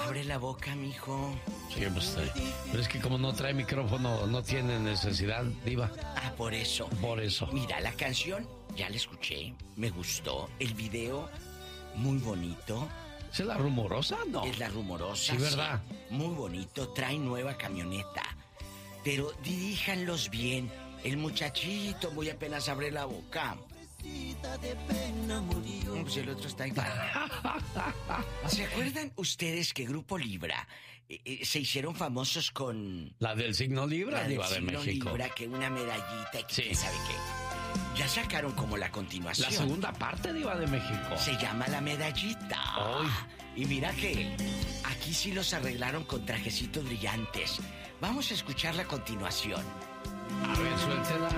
Abre la boca, mijo. Sí, pues, pero es que como no trae micrófono, no tiene necesidad, diva. Ah, por eso. Por eso. Mira, la canción, ya la escuché, me gustó. El video, muy bonito. ¿Es la rumorosa? No. Es la rumorosa. Sí, ¿verdad? Sí, muy bonito, trae nueva camioneta. Pero diríjanlos bien. El muchachito muy apenas abre la boca. Pues el otro está igual. ¿Se acuerdan ustedes que Grupo Libra se hicieron famosos con... La del signo Libra, diva de México. Libra, que una medallita y que sí. quién sabe qué. Ya sacaron como la continuación. La segunda parte, diva de México. Se llama La Medallita. Ay. Y mira que aquí sí los arreglaron con trajecitos brillantes. Vamos a escuchar la continuación. A ver, suéltela.